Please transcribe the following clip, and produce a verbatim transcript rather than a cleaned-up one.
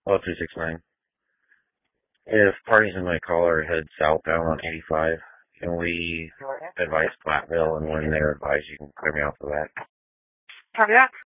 Oh, two six nine. If parties in my call are headed southbound on eighty-five, can we advise Platteville, and when they're advised, you can clear me off of that? Copy that.